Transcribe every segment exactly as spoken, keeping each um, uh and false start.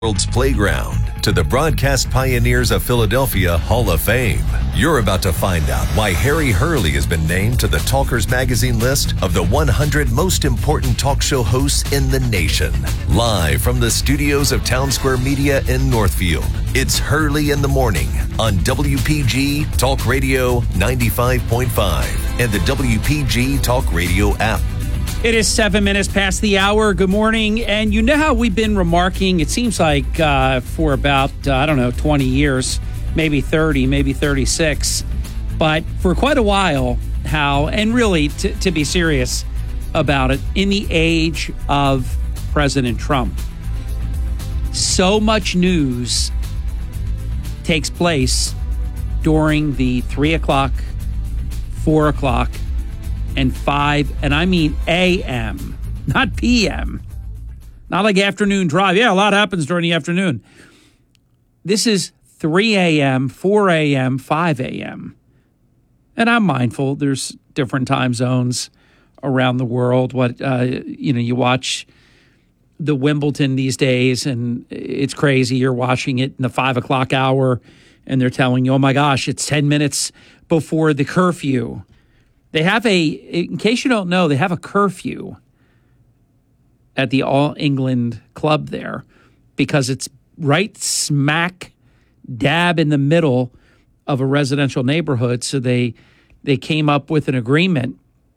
World's playground to the broadcast pioneers of Philadelphia Hall of Fame. You're about to find out why Harry Hurley has been named to the Talkers Magazine list of the one hundred most important talk show hosts in the nation. Live from the studios of Town Square Media in Northfield, it's Hurley in the Morning on W P G Talk Radio ninety-five point five and the W P G Talk Radio app. It is seven minutes past the hour. Good morning. And you know how we've been remarking, it seems like uh, for about, uh, I don't know, twenty years, maybe thirty, maybe thirty-six, but for quite a while, how, and really t- to be serious about it, in the age of President Trump, so much news takes place during the three o'clock, four o'clock, and five, and I mean A M, not P M. Not like afternoon drive. Yeah, a lot happens during the afternoon. This is three a.m., four a.m., five a.m. And I'm mindful there's different time zones around the world. What uh, you know, you watch the Wimbledon these days, and it's crazy. You're watching it in the five o'clock hour, and they're telling you, oh my gosh, it's ten minutes before the curfew. They have a, in case you don't know, they have a curfew at the All England Club there because it's right smack dab in the middle of a residential neighborhood. So they they came up with an agreement.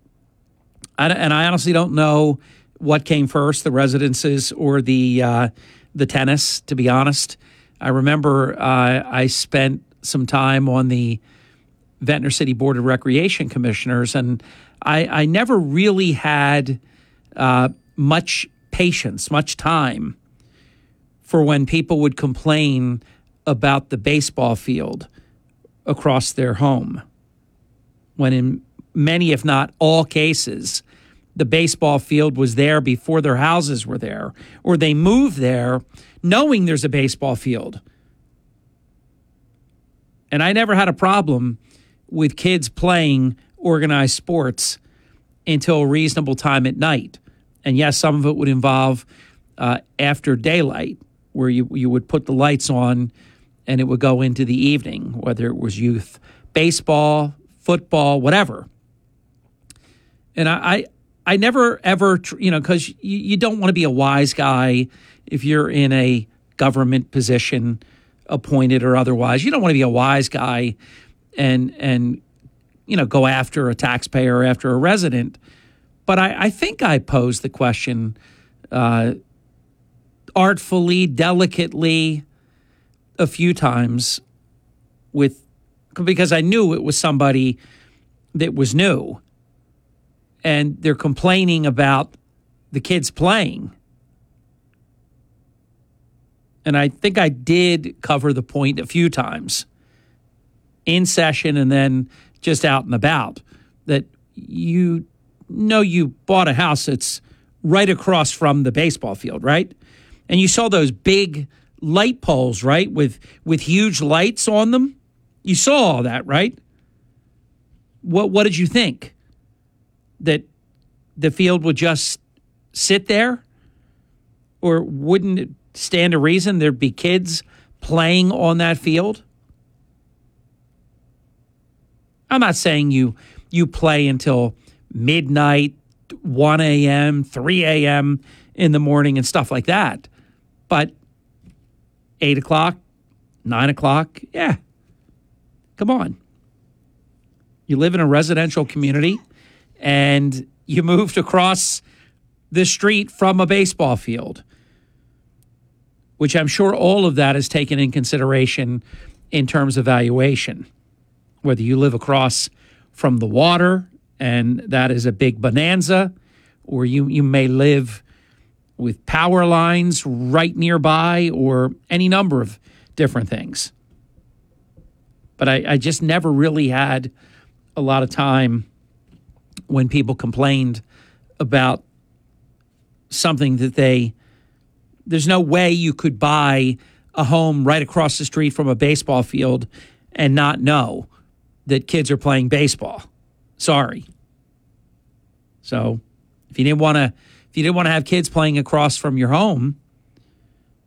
I, and I honestly don't know what came first, the residences or the uh, the tennis, to be honest. I remember uh, I spent some time on the Ventnor City Board of Recreation Commissioners, and I, I never really had uh, much patience, much time for when people would complain about the baseball field across their home, when in many, if not all cases, the baseball field was there before their houses were there, or they moved there knowing there's a baseball field. And I never had a problem with kids playing organized sports until a reasonable time at night. And yes, some of it would involve uh, after daylight, where you, you would put the lights on and it would go into the evening, whether it was youth baseball, football, whatever. And I, I, I never ever, you know, because you, you don't want to be a wise guy if you're in a government position, appointed or otherwise. You don't want to be a wise guy and, and you know, go after a taxpayer or after a resident. But I, I think I posed the question uh, artfully, delicately a few times with because I knew it was somebody that was new. And they're complaining about the kids playing. And I think I did cover the point a few times in session and then just out and about, that you know you bought a house that's right across from the baseball field, right? And you saw those big light poles, right, with with huge lights on them. You saw all that, right? What what did you think? That the field would just sit there? Or wouldn't it stand to reason there'd be kids playing on that field? I'm not saying you you play until midnight, one a.m., three a.m. in the morning and stuff like that. But eight o'clock, nine o'clock, yeah, come on. You live in a residential community and you moved across the street from a baseball field, which I'm sure all of that is taken in consideration in terms of valuation. Whether you live across from the water and that is a big bonanza, or you, you may live with power lines right nearby, or any number of different things. But I, I just never really had a lot of time when people complained about something that they, there's no way you could buy a home right across the street from a baseball field and not know that kids are playing baseball. Sorry. So if you didn't want to, if you didn't want to have kids playing across from your home,